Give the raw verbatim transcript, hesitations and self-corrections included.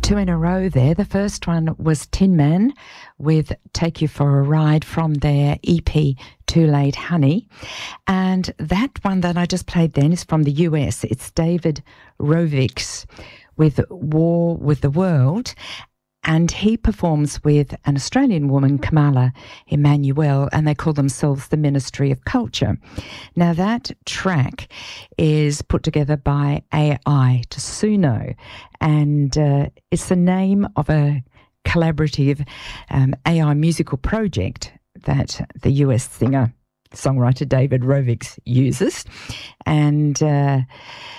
two in a row there. The first one was Tin Man with Take You for a Ride from their E P Too Late Honey. And that one that I just played then is from the U S. It's David Rovics with War with the World. And he performs with an Australian woman, Kamala Emmanuel, and they call themselves the Ministry of Culture. Now, that track is put together by A I to Suno, and uh, it's the name of a collaborative um, A I musical project that the U S singer, songwriter David Rovics uses. And... Uh,